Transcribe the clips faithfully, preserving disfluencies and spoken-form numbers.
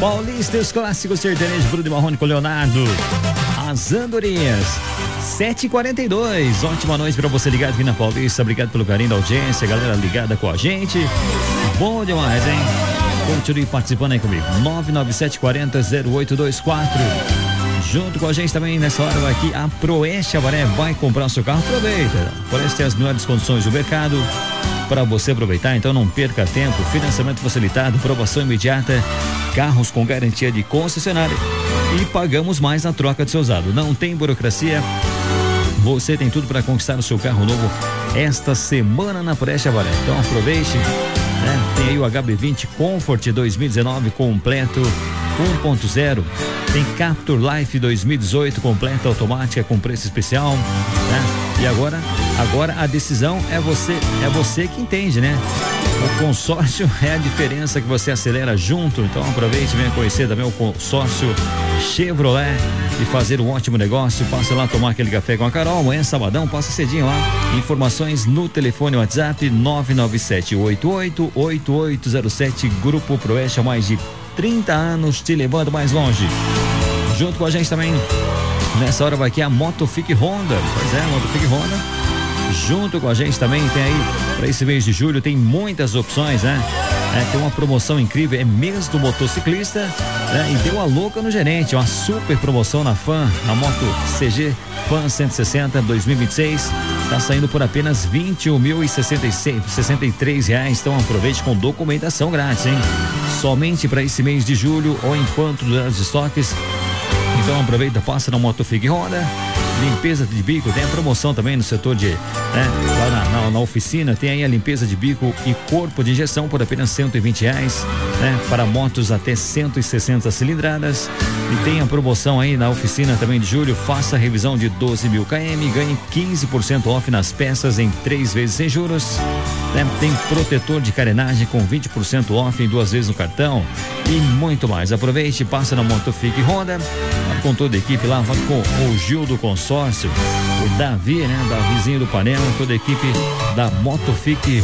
Paulista, os clássicos sertanejos, Bruno e Marrone com Leonardo. As Andorinhas, sete e quarenta e dois. Ótima noite pra você ligado aqui na Paulista. Obrigado pelo carinho da audiência, galera ligada com a gente. Bom demais, hein? Continue participando aí comigo. nove nove sete quatro zero zero oito dois quatro. Junto com a gente também nessa hora vai aqui a Proeste Avaré. Vai comprar o seu carro? Aproveita. Parece ter as melhores condições do mercado para você aproveitar, então não perca tempo. Financiamento facilitado, aprovação imediata, carros com garantia de concessionária e pagamos mais na troca de seu usado. Não tem burocracia. Você tem tudo para conquistar o seu carro novo esta semana na Proeste Avaré. Então aproveite, né? Tem aí o H B vinte Comfort dois mil e dezenove completo um ponto zero. Tem Captur Life dois mil e dezoito completa automática com preço especial, né? E agora, agora a decisão é você, é você que entende, né? O consórcio é a diferença que você acelera junto. Então aproveite e venha conhecer também o consórcio Chevrolet e fazer um ótimo negócio. Passa lá tomar aquele café com a Carol. Amanhã, sabadão, passa cedinho lá. Informações no telefone WhatsApp nove nove sete oito oito oito oito zero sete. Grupo Proeste há mais de trinta anos te levando mais longe. Junto com a gente também nessa hora vai aqui a Motofic Honda. Pois é, Motofic Honda. Junto com a gente também tem aí, para esse mês de julho, tem muitas opções, né? É, tem uma promoção incrível, é mês do motociclista, né? E deu a louca no gerente, uma super promoção na Fan, a moto C G Fan cento e sessenta dois mil e vinte e seis, tá saindo por apenas vinte e um mil e sessenta e três reais, então aproveite com documentação grátis, hein? Somente para esse mês de julho ou enquanto durar os estoques. Então aproveita, passa na Motofic Honda. Limpeza de bico, tem a promoção também no setor de, né, lá na, na, na oficina, tem aí a limpeza de bico e corpo de injeção por apenas cento e vinte reais, né, para motos até cento e sessenta cilindradas. E tem a promoção aí na oficina também de julho, faça a revisão de doze mil quilômetros, ganhe quinze por cento off nas peças em três vezes sem juros, né? Tem protetor de carenagem com vinte por cento off em duas vezes no cartão e muito mais. Aproveite, passa na Motofic Honda, com toda a equipe lá, vai com o Gil do consórcio, o Davi, né? Davizinho do Panela, toda a equipe da Motofic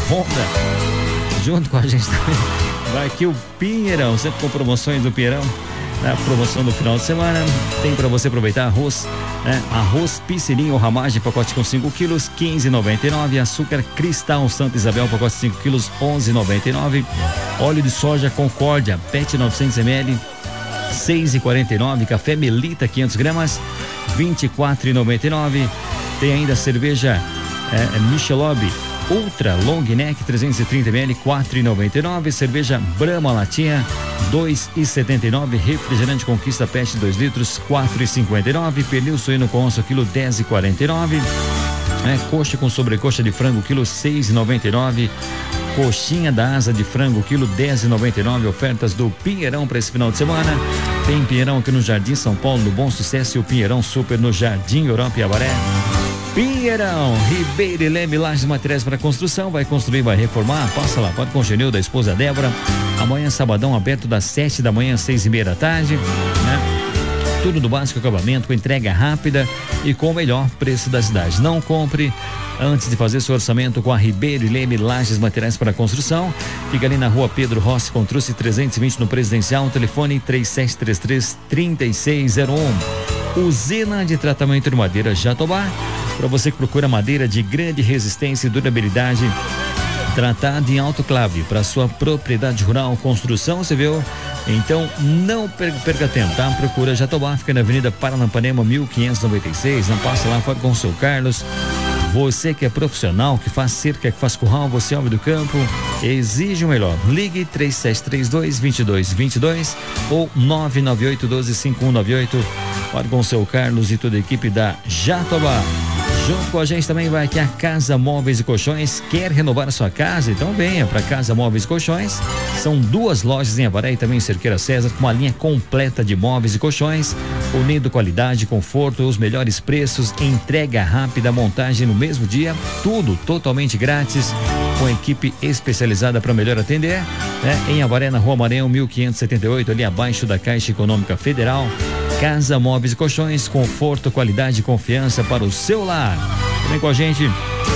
Honda. Junto com a gente também vai aqui o Pinheirão, sempre com promoções do Pinheirão. Na promoção do final de semana, tem para você aproveitar arroz, né? Arroz piscininho ou ramagem, pacote com cinco quilos, quinze reais e noventa e nove centavos. Açúcar Cristal Santa Isabel, pacote cinco quilos, onze reais e noventa e nove centavos. Óleo de soja Concórdia, P E T novecentos mililitros, seis reais e quarenta e nove centavos. Café Melita quinhentas gramas, vinte e quatro reais e noventa e nove centavos. Tem ainda cerveja é, Michelob Ultra Long Neck trezentos e trinta mililitros, quatro reais e noventa e nove centavos. Cerveja Brahma Latinha, dois reais e setenta e nove centavos. Refrigerante Conquista P E T dois litros, quatro reais e cinquenta e nove centavos. Pernil suíno com osso, quilo dez reais e quarenta e nove centavos. É, coxa com sobrecoxa de frango, quilo seis reais e noventa e nove centavos. Coxinha da asa de frango, quilo dez reais e noventa e nove centavos. Ofertas do Pinheirão para esse final de semana. Tem Pinheirão aqui no Jardim São Paulo, no Bom Sucesso, e o Pinheirão Super no Jardim Europa e Avaré. Pinheirão, Ribeiro e Leme, lajes materiais para construção. Vai construir, vai reformar, passa lá, pode com o Genil da esposa Débora. Amanhã, sabadão, aberto das sete da manhã às seis e meia da tarde, né? Tudo do básico acabamento, com entrega rápida e com o melhor preço da cidade. Não compre antes de fazer seu orçamento com a Ribeiro e Leme, lajes materiais para construção. Fica ali na rua Pedro Rossi, com Truce trezentos e vinte no Presidencial. Telefone três sete três três, três seis zero um. Usina de tratamento de madeira Jatobá. Para você que procura madeira de grande resistência e durabilidade, tratada em autoclave para sua propriedade rural, construção civil. Então não perca, perca tempo, tá? Procura Jatobá, fica na Avenida Paranapanema mil quinhentos e noventa e seis. Não passa lá, fala com o seu Carlos. Você que é profissional, que faz cerca, que faz curral, você é homem do campo, exige o melhor. Ligue três sete três dois, dois dois dois dois ou nove nove oito um dois, cinco um nove oito. Fale com o seu Carlos e toda a equipe da Jatobá. Junto com a gente também vai aqui a Casa Móveis e Colchões. Quer renovar a sua casa? Então venha para Casa Móveis e Colchões. São duas lojas em Avaré e também em Cerqueira César, com uma linha completa de móveis e colchões, unindo qualidade, conforto, os melhores preços, entrega rápida, montagem no mesmo dia, tudo totalmente grátis, com equipe especializada para melhor atender, né? Em Avaré, na Rua Maranhão mil quinhentos e setenta e oito, ali abaixo da Caixa Econômica Federal. Casa Móveis e Colchões, conforto, qualidade e confiança para o seu lar. Vem com a gente,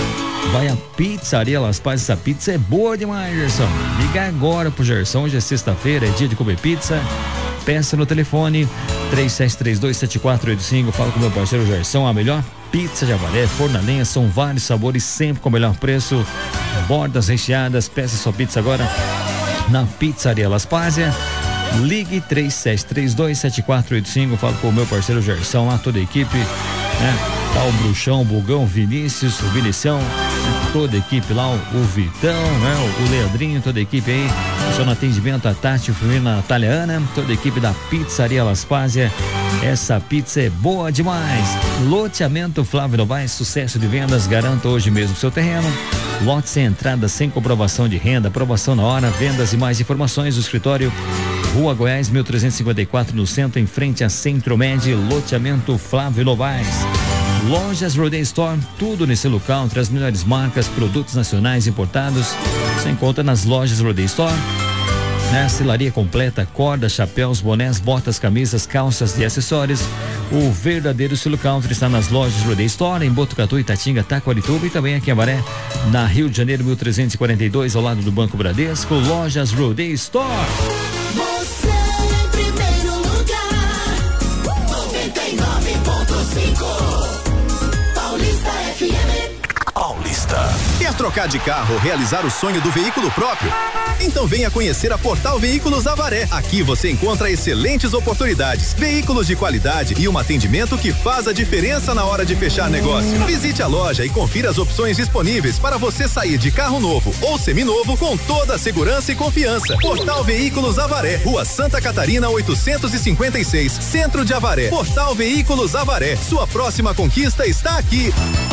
vai a Pizzaria Las Pazes. Essa pizza é boa demais, Gerson. Liga agora pro Gerson, hoje é sexta-feira, é dia de comer pizza. Peça no telefone três sete três dois sete quatro oito cinco. Fala com meu parceiro Gerson, a melhor pizza de Avaré, forno a lenha, são vários sabores, sempre com o melhor preço, bordas recheadas. Peça sua pizza agora na Pizzaria Las Pásia. Ligue três sete três dois sete quatro oito cinco. Fala com o meu parceiro Gerson, lá toda a equipe, né? Tá o Bruxão, o Bugão, o Vinícius, o Vinicião, né? Toda a equipe lá, o, o Vitão, né? O, o Leandrinho, toda a equipe aí. Só no atendimento a Tati, Firmina, a Natália Ana, toda a equipe da Pizzaria Las Pásia. Essa pizza é boa demais. Loteamento Flávio Novaes, sucesso de vendas, garanta hoje mesmo seu terreno. Lote sem entrada, sem comprovação de renda, aprovação na hora, vendas e mais informações do escritório Rua Goiás, mil trezentos e cinquenta e quatro, no centro, em frente a Centro-Med, loteamento Flávio Novaes. Lojas Rodeio Store, tudo nesse local, entre as melhores marcas, produtos nacionais importados. Você encontra nas lojas Rodeio Store, né? Celaria completa, corda, chapéus, bonés, botas, camisas, calças e acessórios. O verdadeiro estilo country está nas lojas Rodeio Store, em Botucatu, Itatinga, Taquarituba e também aqui em Avaré, na Rio de Janeiro, mil trezentos e quarenta e dois, ao lado do Banco Bradesco. Lojas Rodeio Store. Você em primeiro lugar, noventa e nove ponto cinco, Paulista F M. Paulista. Quer trocar de carro ou realizar o sonho do veículo próprio? Então venha conhecer a Portal Veículos Avaré. Aqui você encontra excelentes oportunidades, veículos de qualidade e um atendimento que faz a diferença na hora de fechar negócio. Visite a loja e confira as opções disponíveis para você sair de carro novo ou seminovo com toda a segurança e confiança. Portal Veículos Avaré, Rua Santa Catarina oitocentos e cinquenta e seis, Centro de Avaré. Portal Veículos Avaré, sua próxima conquista está aqui.